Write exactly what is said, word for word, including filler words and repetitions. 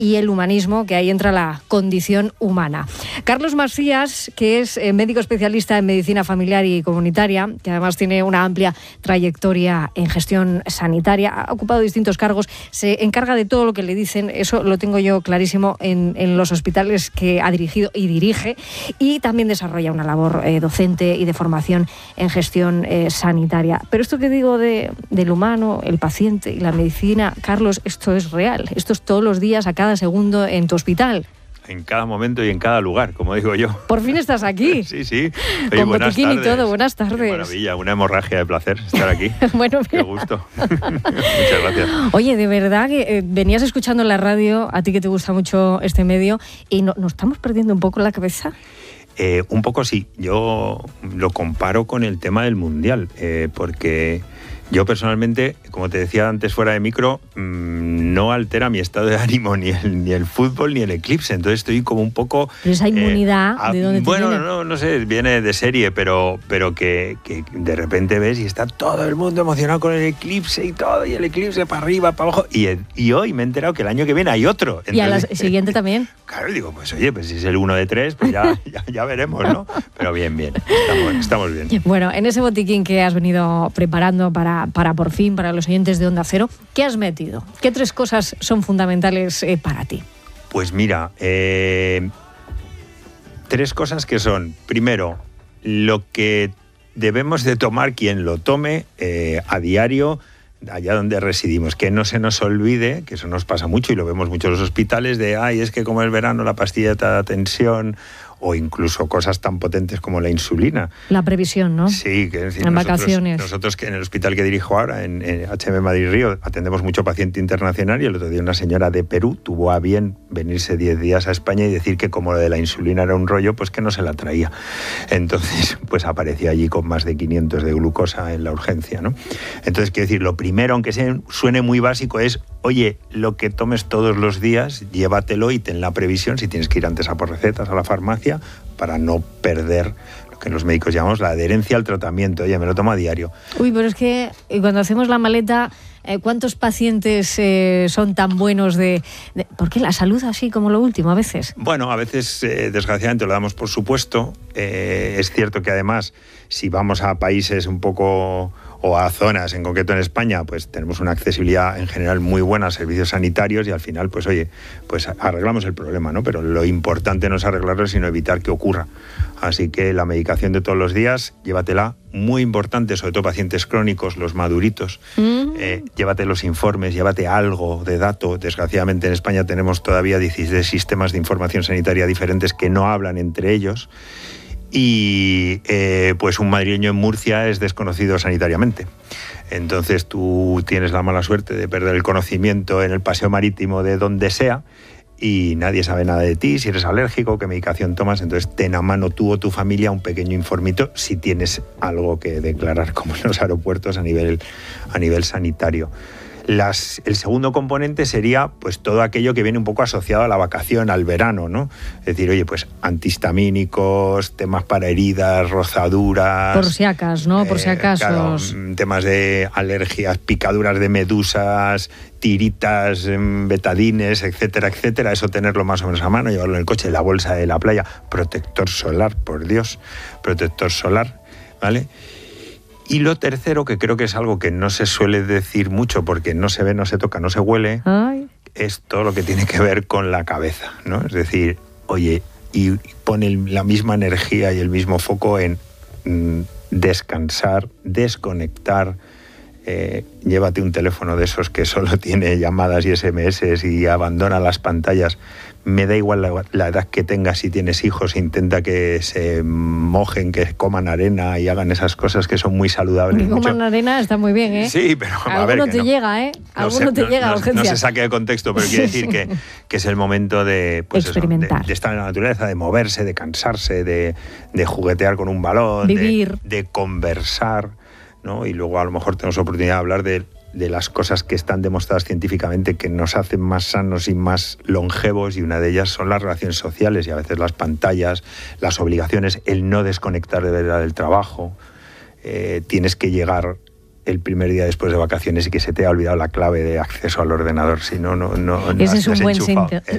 y el humanismo, que ahí entra la condición humana. Carlos Masías, que es médico especialista en medicina familiar y comunitaria, que además tiene una amplia trayectoria en gestión sanitaria, ha ocupado distintos cargos, se encarga de todo lo que le dicen, eso lo tengo yo clarísimo en, en los hospitales que ha dirigido y dirige, y también desarrolla una labor eh, docente y de formación en gestión eh, sanitaria. Pero esto que digo de, del humano, el paciente y la medicina, Carlos, esto es real, esto es todos los días, a cada segundo en tu hospital. En cada momento y en cada lugar, como digo yo. Por fin estás aquí. Sí, sí. Oye, con buenas botiquín tardes. Y todo. Buenas tardes. Qué maravilla, una hemorragia de placer estar aquí. Bueno, qué gusto. Muchas gracias. Oye, de verdad que eh, venías escuchando en la radio, a ti que te gusta mucho este medio, y no, ¿nos estamos perdiendo un poco la cabeza? Eh, un poco sí. Yo lo comparo con el tema del Mundial, eh, porque yo personalmente, como te decía antes fuera de micro, mmm, no altera mi estado de ánimo ni el, ni el fútbol ni el eclipse. Entonces estoy como un poco... Pero esa inmunidad, eh, a, ¿de dónde te Bueno, viene? no, no sé, viene de serie, pero, pero que, que de repente ves y está todo el mundo emocionado con el eclipse y todo, y el eclipse para arriba, para abajo. Y, y hoy me he enterado que el año que viene hay otro. Entonces, y a la siguiente también. Claro, digo, pues oye, pues si es el uno de tres, pues ya, ya, ya veremos, ¿no? Pero bien, bien, estamos, estamos bien. Bueno, en ese botiquín que has venido preparando para, para por fin, para los oyentes de Onda Cero, ¿qué has metido? ¿Qué tres cosas son fundamentales eh, para ti? Pues mira, eh, tres cosas que son, primero, lo que debemos de tomar quien lo tome eh, a diario, allá donde residimos, que no se nos olvide, que eso nos pasa mucho y lo vemos mucho en los hospitales, de, ay, es que como es verano la pastilla te da tensión, o incluso cosas tan potentes como la insulina. La previsión, ¿no? Sí, que es decir, en nosotros, vacaciones. Nosotros que en el hospital que dirijo ahora, en, en H M Madrid Río, atendemos mucho paciente internacional, y el otro día una señora de Perú tuvo a bien venirse diez días a España y decir que como lo de la insulina era un rollo, pues que no se la traía. Entonces, pues apareció allí con más de quinientos de glucosa en la urgencia, ¿no? Entonces, quiero decir, lo primero, aunque suene muy básico, es, oye, lo que tomes todos los días, llévatelo y ten la previsión, si tienes que ir antes a por recetas a la farmacia, para no perder lo que los médicos llamamos la adherencia al tratamiento. Oye, me lo tomo a diario. Uy, pero es que cuando hacemos la maleta, eh, ¿cuántos pacientes eh, son tan buenos de, de...? ¿Por qué la salud así como lo último a veces? Bueno, a veces, eh, desgraciadamente, lo damos por supuesto. Eh, es cierto que además, si vamos a países un poco... o a zonas, en concreto en España, pues tenemos una accesibilidad en general muy buena a servicios sanitarios, y al final, pues oye, pues arreglamos el problema, ¿no? Pero lo importante no es arreglarlo, sino evitar que ocurra. Así que la medicación de todos los días, llévatela, muy importante, sobre todo pacientes crónicos, los maduritos, mm. eh, llévate los informes, llévate algo de dato. Desgraciadamente en España tenemos todavía dieciséis sistemas de información sanitaria diferentes que no hablan entre ellos. Y eh, pues un madrileño en Murcia es desconocido sanitariamente. Entonces tú tienes la mala suerte de perder el conocimiento en el paseo marítimo de donde sea, y nadie sabe nada de ti, si eres alérgico, qué medicación tomas. Entonces ten a mano tú o tu familia un pequeño informito si tienes algo que declarar, como en los aeropuertos, a nivel, a nivel sanitario. Las, el segundo componente sería pues todo aquello que viene un poco asociado a la vacación, al verano, ¿no? Es decir, oye, pues antihistamínicos, temas para heridas, rozaduras... Por si acaso, ¿no? Por si acaso. Eh, claro, temas de alergias, picaduras de medusas, tiritas, betadines, etcétera, etcétera. Eso tenerlo más o menos a mano, llevarlo en el coche, la bolsa de la playa, protector solar, por Dios, protector solar, ¿vale? Y lo tercero, que creo que es algo que no se suele decir mucho porque no se ve, no se toca, no se huele, Ay. es todo lo que tiene que ver con la cabeza, ¿no? Es decir, oye, y pone la misma energía y el mismo foco en mm, descansar, desconectar. Eh, llévate un teléfono de esos que solo tiene llamadas y ese eme ese y abandona las pantallas. Me da igual la, la edad que tengas, si tienes hijos, intenta que se mojen, que coman arena y hagan esas cosas que son muy saludables. Que coman mucho. Arena está muy bien, ¿eh? Sí, pero a Alguno ver, te no, llega, ¿eh? Alguno no te no, llega no, a urgencia. No se saque de contexto, pero quiere decir que, que es el momento de, pues experimentar. Eso, de, de estar en la naturaleza, de moverse, de cansarse, de, de juguetear con un balón, vivir, de, de conversar, ¿no? Y luego a lo mejor tenemos oportunidad de hablar de, de las cosas que están demostradas científicamente que nos hacen más sanos y más longevos, y una de ellas son las relaciones sociales, y a veces las pantallas, las obligaciones, el no desconectar de verdad del trabajo. Eh, tienes que llegar el primer día después de vacaciones y que se te ha olvidado la clave de acceso al ordenador, si no, no, no ese es un buen síntoma.